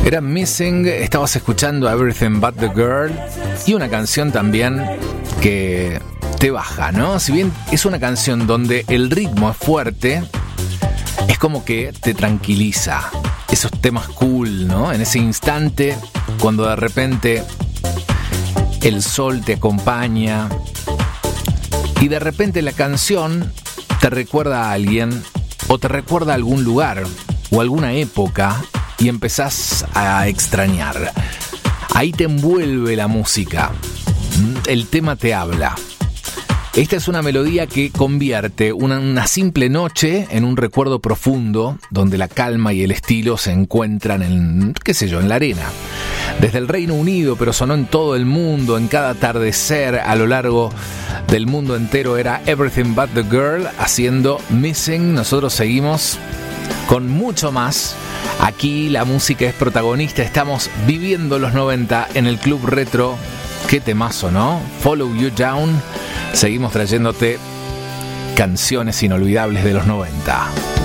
Era Missing, estabas escuchando Everything But The Girl y una canción también que te baja, ¿no? Si bien es una canción donde el ritmo es fuerte, es como que te tranquiliza. Esos temas cool, ¿no? En ese instante, cuando de repente el sol te acompaña y de repente la canción te recuerda a alguien o te recuerda a algún lugar o alguna época y empezás a extrañar. Ahí te envuelve la música. El tema te habla. Esta es una melodía que convierte una simple noche en un recuerdo profundo donde la calma y el estilo se encuentran en, qué sé yo, en la arena. Desde el Reino Unido, pero sonó en todo el mundo, en cada atardecer a lo largo del mundo entero. Era Everything But The Girl haciendo Missing. Nosotros seguimos con mucho más. Aquí la música es protagonista. Estamos viviendo los 90 en el Club Retro. Qué temazo, ¿no? Follow You Down. Seguimos trayéndote canciones inolvidables de los 90.